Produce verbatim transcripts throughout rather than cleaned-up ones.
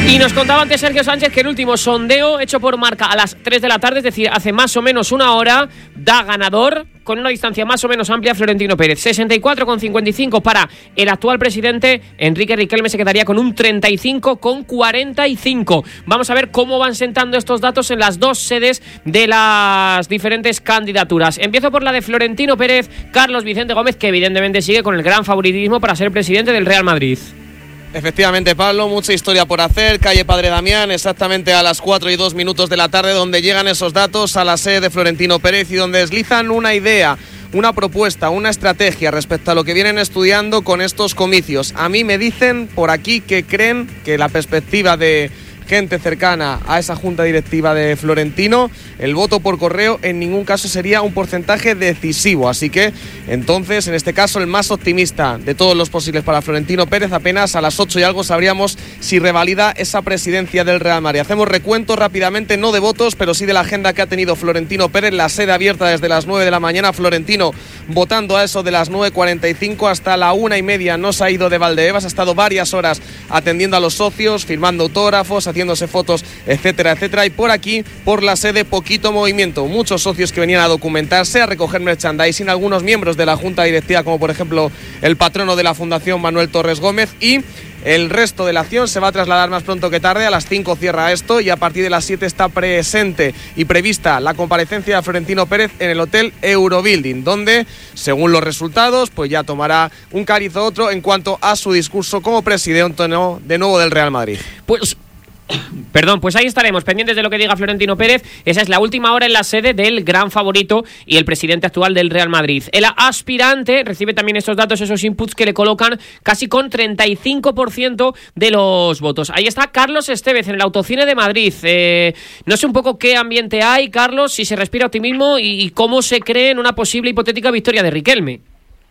Y nos contaba antes Sergio Sánchez que el último sondeo hecho por Marca a las tres de la tarde, es decir, hace más o menos una hora, da ganador con una distancia más o menos amplia Florentino Pérez. sesenta y cuatro coma cincuenta y cinco para el actual presidente. Enrique Riquelme se quedaría con un treinta y cinco coma cuarenta y cinco. Vamos a ver cómo van sentando estos datos en las dos sedes de las diferentes candidaturas. Empiezo por la de Florentino Pérez. Carlos Vicente Gómez, que evidentemente sigue con el gran favoritismo para ser presidente del Real Madrid. Efectivamente, Pablo, mucha historia por hacer. Calle Padre Damián, exactamente a las cuatro y dos minutos de la tarde, donde llegan esos datos a la sede de Florentino Pérez y donde deslizan una idea, una propuesta, una estrategia respecto a lo que vienen estudiando con estos comicios. A mí me dicen por aquí que creen que la perspectiva de gente cercana a esa junta directiva de Florentino, el voto por correo en ningún caso sería un porcentaje decisivo. Así que, entonces, en este caso, el más optimista de todos los posibles para Florentino Pérez, apenas a las ocho y algo sabríamos si revalida esa presidencia del Real Madrid. Hacemos recuento rápidamente, no de votos, pero sí de la agenda que ha tenido Florentino Pérez. La sede abierta desde las nueve de la mañana, Florentino votando a eso de las nueve cuarenta y cinco hasta la una y media. No se ha ido de Valdebebas, ha estado varias horas atendiendo a los socios, firmando autógrafos, haciendo haciéndose fotos, etcétera, etcétera. Y por aquí, por la sede, poquito movimiento. Muchos socios que venían a documentarse, a recoger merchandising, algunos miembros de la junta directiva, como por ejemplo el patrono de la Fundación Manuel Torres Gómez, y el resto de la acción se va a trasladar más pronto que tarde. A las cinco cierra esto y a partir de las siete está presente y prevista la comparecencia de Florentino Pérez en el Hotel Eurobuilding, donde, según los resultados, pues ya tomará un cariz o otro en cuanto a su discurso como presidente de nuevo del Real Madrid. Pues... Perdón, pues ahí estaremos pendientes de lo que diga Florentino Pérez. Esa es la última hora en la sede del gran favorito y el presidente actual del Real Madrid. El aspirante recibe también estos datos, esos inputs que le colocan casi con treinta y cinco por ciento de los votos. Ahí está Carlos Estevez en el Autocine de Madrid. Eh, no sé un poco qué ambiente hay, Carlos, si se respira optimismo y, y cómo se cree en una posible hipotética victoria de Riquelme.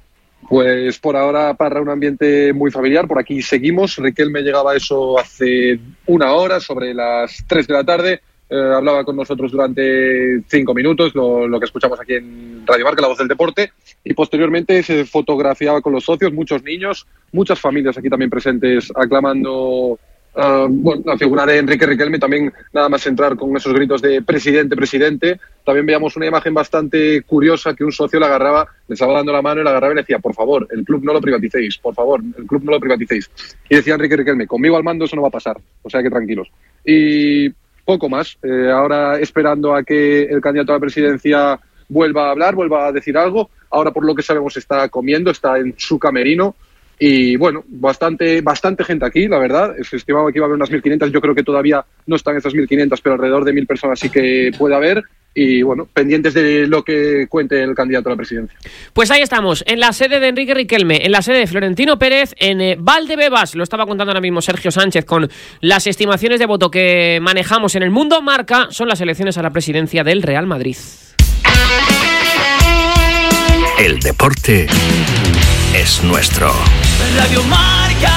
Pues por ahora, Parra, un ambiente muy familiar. Por aquí seguimos. Riquelme llegaba a eso hace una hora, sobre las tres de la tarde. Eh, hablaba con nosotros durante cinco minutos, lo, lo que escuchamos aquí en Radio Marca, La Voz del Deporte. Y posteriormente se fotografiaba con los socios, muchos niños, muchas familias aquí también presentes aclamando Uh, bueno, la figura de Enrique Riquelme. También nada más entrar con esos gritos de presidente, presidente. También veíamos una imagen bastante curiosa que un socio le agarraba, le estaba dando la mano y le agarraba y le decía: por favor, el club no lo privaticéis, por favor, el club no lo privaticéis. Y decía Enrique Riquelme: conmigo al mando eso no va a pasar, o sea que tranquilos. Y poco más, eh, ahora esperando a que el candidato a la presidencia vuelva a hablar, vuelva a decir algo. Ahora, por lo que sabemos, está comiendo, está en su camerino. Y bueno, bastante bastante gente aquí, la verdad. Se estimaba que iba a haber unas mil quinientas, yo creo que todavía no están esas mil quinientas, pero alrededor de mil personas sí que puede haber. Y bueno, pendientes de lo que cuente el candidato a la presidencia. Pues ahí estamos, en la sede de Enrique Riquelme, en la sede de Florentino Pérez, en eh, Valdebebas. Lo estaba contando ahora mismo Sergio Sánchez con las estimaciones de voto que manejamos en el Mundo Marca. Son las elecciones a la presidencia del Real Madrid. El deporte es nuestro. Radio Marca.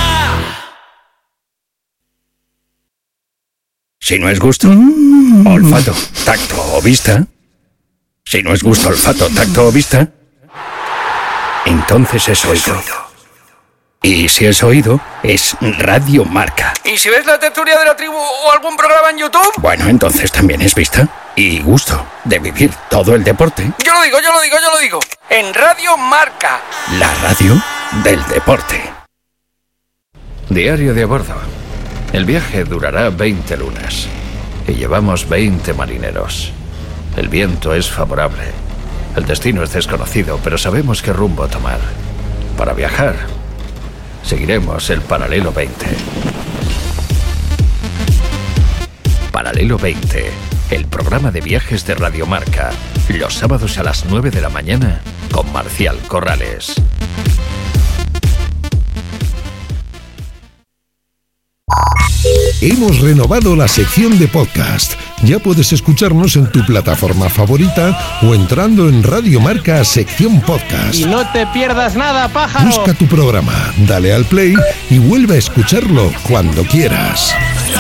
Si no es gusto, mm. olfato, tacto o vista. Si no es gusto, olfato, tacto o vista, entonces es oído. Y si es oído, es Radio Marca. ¿Y si ves la tertulia de la tribu o algún programa en YouTube? Bueno, entonces también es vista y gusto de vivir todo el deporte. Yo lo digo, yo lo digo, yo lo digo. En Radio Marca. La radio del deporte. Diario de a bordo. El viaje durará veinte lunas y llevamos veinte marineros. El viento es favorable. El destino es desconocido, pero sabemos qué rumbo tomar. Para viajar, seguiremos el Paralelo veinte. Paralelo veinte, el programa de viajes de Radio Marca. Los sábados a las nueve de la mañana con Marcial Corrales. Hemos renovado la sección de podcast. Ya puedes escucharnos en tu plataforma favorita o entrando en Radio Marca sección podcast. Y no te pierdas nada, pájaro. Busca tu programa, dale al play y vuelve a escucharlo cuando quieras.